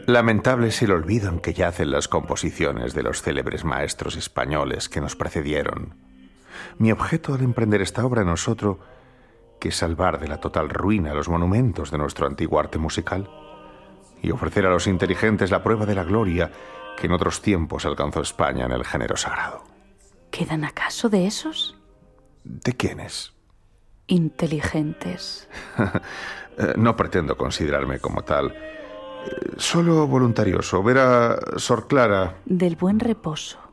Lamentable es el olvido en que yacen las composiciones de los célebres maestros españoles que nos precedieron. Mi objeto al emprender esta obra no es otro que salvar de la total ruina los monumentos de nuestro antiguo arte musical y ofrecer a los inteligentes la prueba de la gloria que en otros tiempos alcanzó España en el género sagrado. ¿Quedan acaso de esos? ¿De quiénes? Inteligentes. No pretendo considerarme como tal. Solo voluntarioso. Ver a Sor Clara. Del Buen Reposo.